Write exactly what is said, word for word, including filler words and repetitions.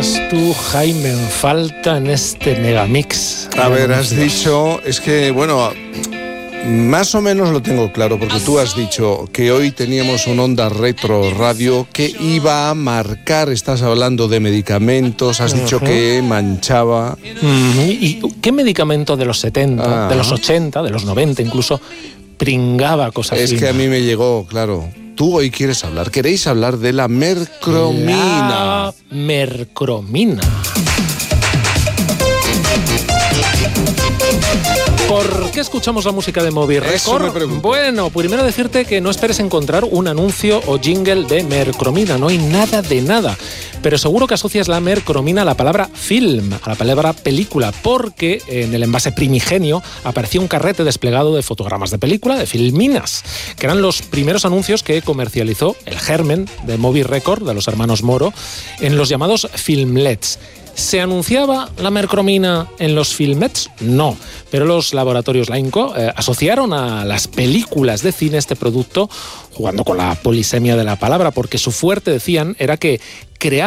echas tú, Jaime, en falta en este megamix? A ver, has dicho, es que, bueno, más o menos lo tengo claro, porque tú has dicho que hoy teníamos un Onda Retro Radio que iba a marcar, estás hablando de medicamentos, has dicho uh-huh. que manchaba. Uh-huh. ¿Y qué medicamento de los setenta, ah. de los ochenta, de los noventa incluso, pringaba cosas así? Es que a mí me llegó, claro. Tú hoy quieres hablar, queréis hablar de la mercromina. La mercromina. ¿Por qué escuchamos la música de Moby Record? Bueno, primero decirte que no esperes encontrar un anuncio o jingle de mercromina, no hay nada de nada. Pero seguro que asocias la mercromina a la palabra film, a la palabra película, porque en el envase primigenio aparecía un carrete desplegado de fotogramas de película, de filminas, que eran los primeros anuncios que comercializó el germen de Moby Record, de los hermanos Moro, en los llamados filmlets. ¿Se anunciaba la mercromina en los filmlets? No, pero los laboratorios Lainco eh, asociaron a las películas de cine este producto, jugando con la polisemia de la palabra, porque su fuerte, decían, era que creaba